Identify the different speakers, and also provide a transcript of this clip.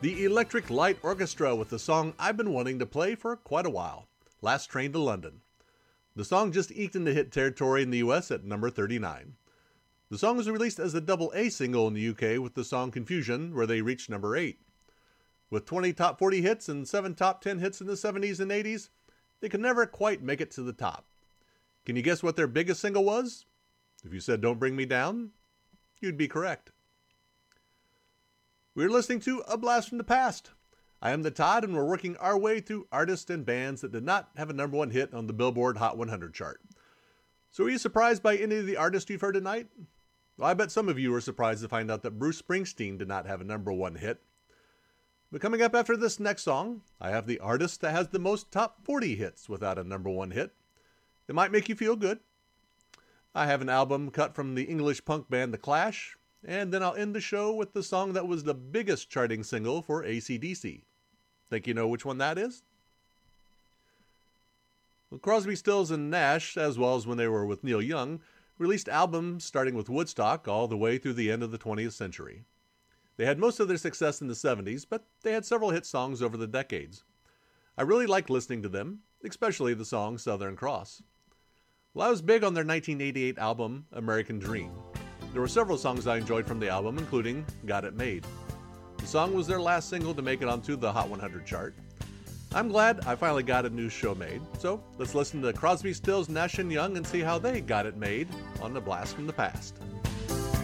Speaker 1: The Electric Light Orchestra with the song I've been wanting to play for quite a while, Last Train to London. The song just eked into hit territory in the US at number 39. The song was released as a double A single in the UK with the song Confusion, where they reached number 8. With 20 top 40 hits and 7 top 10 hits in the 70s and 80s, they could never quite make it to the top. Can you guess what their biggest single was? If you said Don't Bring Me Down, you'd be correct. We're listening to A Blast from the Past. I am the Todd, and we're working our way through artists and bands that did not have a number one hit on the Billboard Hot 100 chart. So are you surprised by any of the artists you've heard tonight? Well, I bet some of you were surprised to find out that Bruce Springsteen did not have a number one hit. But coming up after this next song, I have the artist that has the most top 40 hits without a number one hit. It might make you feel good. I have an album cut from the English punk band The Clash, and then I'll end the show with the song that was the biggest charting single for AC/DC. Think you know which one that is? Well, Crosby, Stills, and Nash, as well as when they were with Neil Young, released albums starting with Woodstock all the way through the end of the 20th century. They had most of their success in the 70s, but they had several hit songs over the decades. I really like listening to them, especially the song Southern Cross. Well, I was big on their 1988 album, American Dream. There were several songs I enjoyed from the album, including Got It Made. The song was their last single to make it onto the Hot 100 chart. I'm glad I finally got a new show made, so let's listen to Crosby, Stills, Nash & Young and see how they got it made on A Blast from the Past.